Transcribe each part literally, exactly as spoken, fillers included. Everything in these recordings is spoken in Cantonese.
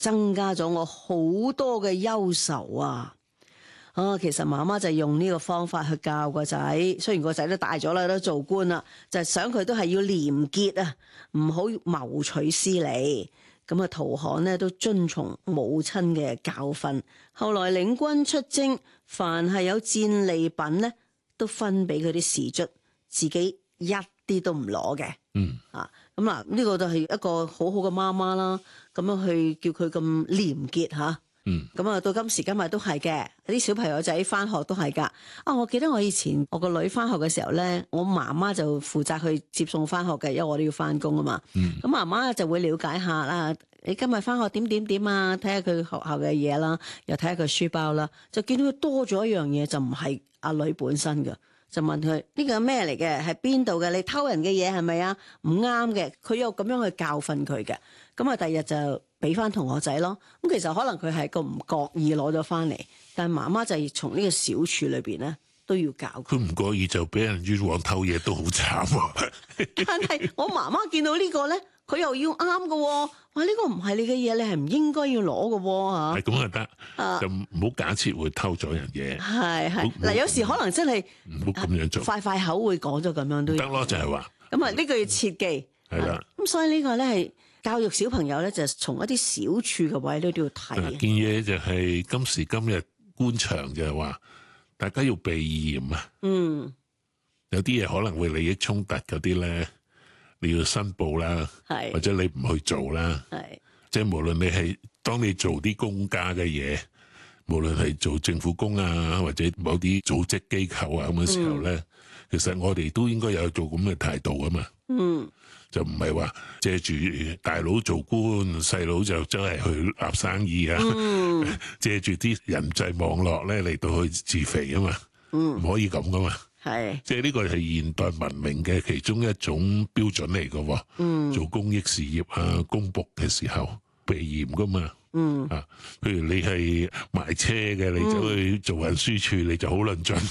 增加咗我好多嘅憂愁啊！啊，其實媽媽就用呢個方法去教個仔，雖然個仔都大咗啦，都做官啦，就係想佢都係要廉潔啊，唔好謀取私利。咁啊，陶侃呢都遵從母親嘅教訓，後來領軍出征，凡係有戰利品呢，都分俾佢啲士卒，自己一啲都唔攞嘅。 嗯啊，咁嗱，呢個就係一個好好嘅媽媽啦，咁樣去叫佢咁廉潔吓。 嗯， 咁啊，到今時今日都係嘅，啲小朋友仔翻學都係噶。啊，我記得我以前我個女翻學嘅時候咧，我媽媽就負責去接送翻學嘅，因為我都要翻工啊嘛。 嗯， 咁媽媽就會了解下啦，你今日翻學點點點啊，睇下佢學校嘅嘢啦，又睇下佢書包啦，就見到佢多咗一樣嘢，就唔係阿女本身嘅，就問佢呢個係咩嚟嘅，係邊度嘅？你偷人嘅嘢係咪啊？唔啱嘅，佢又咁樣去教訓佢嘅。咁啊，第二日就俾翻同學仔咯。咁其實可能佢係個唔覺意攞咗翻嚟，但係媽媽就係從呢個小處裏邊咧都要教佢。 佢唔覺意就俾人冤枉偷嘢都好慘啊！ 但係我媽媽見到呢個咧，佢又要啱嘅。哇！呢個唔係你嘅嘢，你係唔應該要攞嘅嚇。 係咁就得，就唔好假設會偷咗人嘢。 係係嗱，有時可能真係唔好咁樣做， 快快口會講咗咁樣都得咯，就係話咁啊！呢個要切記係啦。 咁所以呢個咧係教育小朋友咧，就從一啲小處嘅位都都要睇。 件嘢就係今時今日官場就係話，大家要避嫌啊。 嗯， 有啲嘢可能會利益衝突嗰啲咧，你要申報啦，或者你唔去做啦。係，即係無論你係當你做啲公家嘅嘢，無論係做政府工啊，或者某啲組織機構啊咁嘅時候咧，嗯、其實我哋都應該有做咁嘅態度啊嘛。嗯。就唔係話借住大佬做官，細佬就真係去立生意啊！嗯、借住啲人際網絡咧嚟到去自肥啊嘛，唔、嗯、可以咁噶嘛。係，即係呢個係現代文明嘅其中一種標準嚟噶。嗯，做公益事業啊、公僕嘅時候避嫌噶嘛。嗯啊，譬如你係賣車嘅，你走去做運輸處，你就好論盡。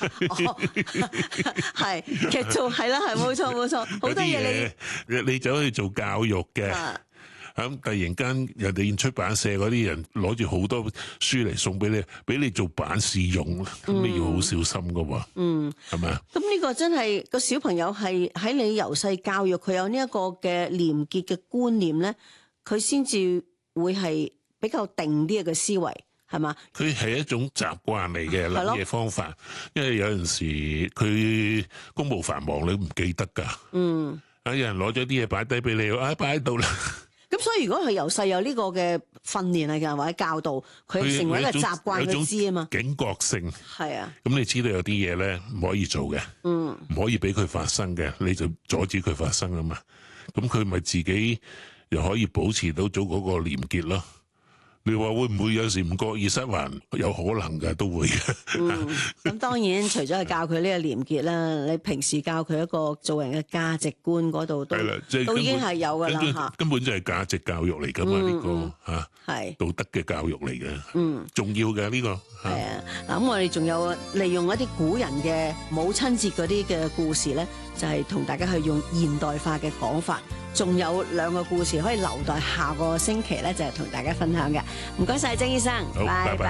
係、哦， 其實做係啦，係冇錯冇錯，好多嘢你你走去做教育嘅，咁、啊、突然間人哋出版社嗰啲人攞住好多書嚟送俾你，俾你做版試用，咁、嗯、你要好小心噶喎。嗯，係咪啊？ 咁呢個真係個小朋友係喺你由細教育佢有呢一個嘅廉潔嘅觀念咧，佢先至會係比較定啲嘅思維，係嘛？ 佢係一種習慣嚟嘅諗嘢方法，因為有陣時佢公務繁忙，你唔記得㗎。嗯，啊有人攞咗啲嘢擺低俾你，啊擺喺度啦。 咁所以如果佢由細有呢個嘅訓練嚟㗎，或者教導，佢成為一個習慣，佢知啊嘛。 警覺性係啊。 咁你知道有啲嘢咧唔可以做嘅，嗯，唔可以俾佢發生嘅，你就阻止佢發生啊嘛。咁佢咪自己又可以保持到咗嗰個廉潔咯。你話會唔會有時唔覺意失環？有可能㗎，都會嘅。 嗯，咁當然除咗係教佢呢個廉潔啦，你平時教佢一個做人嘅價值觀嗰度都都已經係有㗎啦嚇。 根本就係價值教育嚟㗎嘛，呢個嚇係道德嘅教育嚟嘅。嗯，重要嘅呢個係啊。 嗱咁，我哋仲有利用一啲古人嘅母親節嗰啲嘅故事咧，就係同大家去用現代化嘅講法。仲有兩個故事可以留待下個星期咧，就係同大家分享嘅。唔該晒，曾醫生，拜拜。